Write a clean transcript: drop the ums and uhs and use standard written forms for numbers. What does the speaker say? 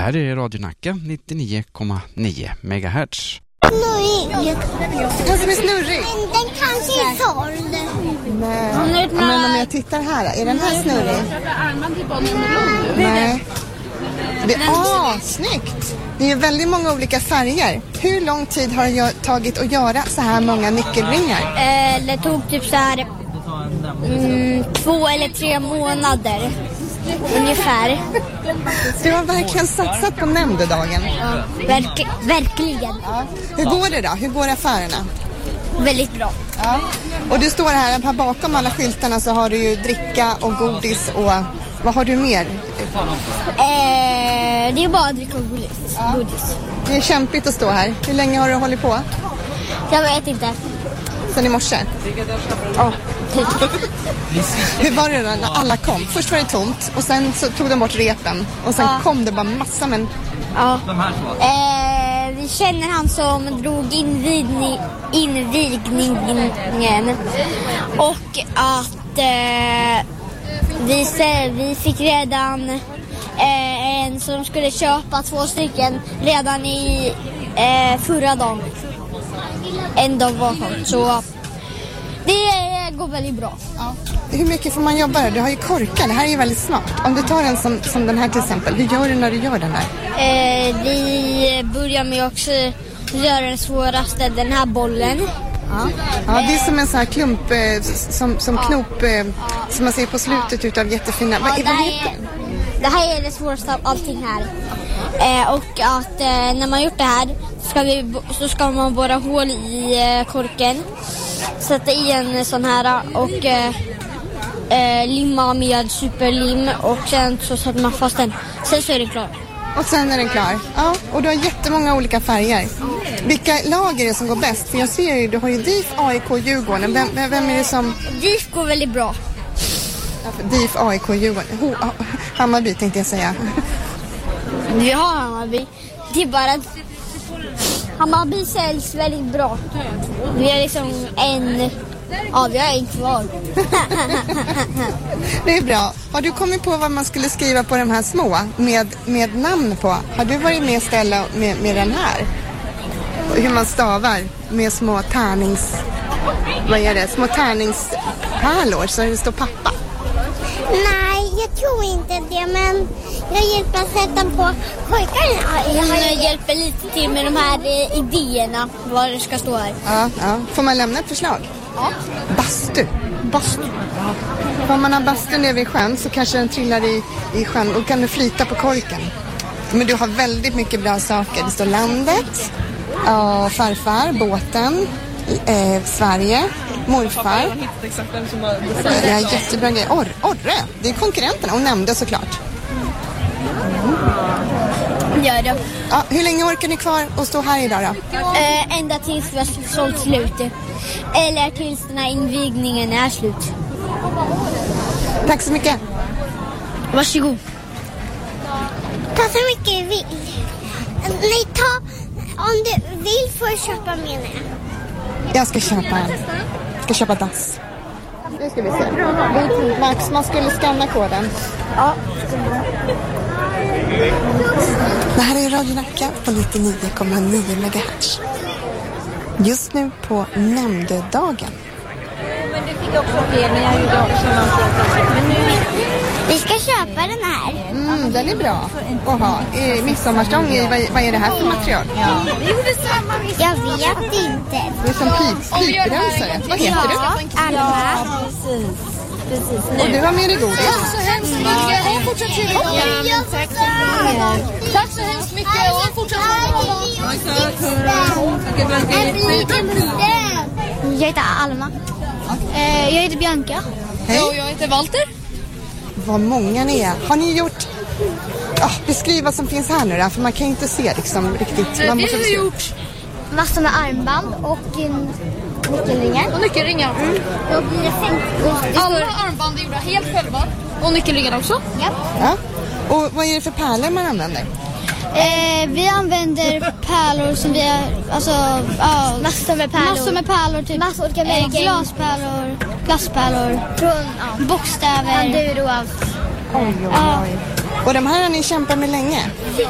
här är Radio Nacka 99,9 MHz. Snurrig. Den som är snurrig? Den kanske är såld. Nej. Men om jag tittar här, är den här snurrig? Nej. Det är snyggt. Det är väldigt många olika färger. Hur lång tid har det tagit att göra så här många nyckelringar? Det tog typ så här 2 eller 3 månader ungefär. Du har verkligen satsat på nämndedagen. Ja, verkligen. Ja. Hur går det då? Hur går affärerna? Väldigt bra. Ja. Och du står här bakom alla skyltarna, så har du ju dricka och godis och vad har du mer? Det är bara att dricka och godis. Det är kämpigt att stå här. Hur länge har du hållit på? Jag vet inte. Sen i morse? Ja. Hur var det då när alla kom? Först var det tomt och sen så tog de bort repen och sen kom det bara massa men... Ja. Vi känner han som drog invigningen och att vi fick redan en som skulle köpa 2 stycken redan i förra dagen. En dag var sånt, så det går väldigt bra. Ja. Hur mycket får man jobba där? Du har ju korkar, det här är ju väldigt smart. Om du tar en som den här till exempel, hur gör du när du gör den här? Vi börjar med också göra den svåraste, den här bollen. Ja, det är som en sån här klump, som knop som man ser på slutet utav jättefina... Vad heter den? Det här är det svåraste av allting här. Och att när man gjort det här så ska man borra hål i korken. Sätta i en sån här och limma med superlim och sen så sätter man fast den. Sen så är det klart. Och sen är den klar. Ja, och du har jättemånga olika färger. Vilka lag är det som går bäst? För jag ser ju, du har ju DIF, AIK, Djurgården. Vem är det som... DIF går väldigt bra. DIF, AIK, Djurgården. Hammarby tänkte jag säga. Vi har Hammarby. Det är bara att Hammarby säljs väldigt bra. Vi har liksom vi har en kvar. Det är bra. Har du kommit på vad man skulle skriva på de här små med namn på? Har du varit med ställa med den här? Hur man stavar med små små tärningspärlor så det står pappa. Nej, jag tror inte det, men jag hjälper att sätta på korkarna. Jag hjälper lite till med de här idéerna, vad det ska stå här. Ja. Får man lämna ett förslag? Ja. Bastu. Ja. Om man har bastu nere vid sjön så kanske den trillar i sjön och kan du flyta på korken. Men du har väldigt mycket bra saker. Det står landet, farfar, båten, Sverige, morfar. Det är jättebra grejer. Orre, det är konkurrenterna och nämnde såklart. Gör det. Ja, hur länge orkar ni kvar att stå här idag då? Ända tills vi har sålt slut. Eller tills den här invigningen är slut. Tack så mycket. Varsågod. Ta så mycket du vill. Nej, om du vill får du köpa med mig. Jag ska köpa dass. Nu ska vi se. Max, man skulle scanna koden. Ja. Det här är Radio Nacka på 99,9 MHz. Just nu på nämndedagen. Men du fick också fel när jag gjorde också någonting. Vi ska köpa den här. Den är bra att ha. Midsommarstång i, vad är det här för material? Ja. Jag vet inte. Det är som piprensare. Vad heter du? Alma. Precis. Och du har med dig godis. Tack så hemskt mycket. Fortsätt trevligt. Tack så hemskt mycket. Och fortsätt Jag heter Alma. Jag heter Bianca. Hej. Och jag heter Walter. Vad många ni är. Har ni gjort... beskriv vad som finns här nu då, för man kan inte se liksom riktigt. Vi har gjort massor med armband och nyckelringar. och nyckelringar. Då blir det 50. Alla armband är gjorda helt själva. Och nyckelringar också. Ja. Och vad är det för pärlor man använder? Vi använder pärlor som vi har, alltså massor med pärlor typ massor olika glaspärlor, glasspärlor från bokstäver, banduro och allt. Oj. Och de här har ni kämpat med länge?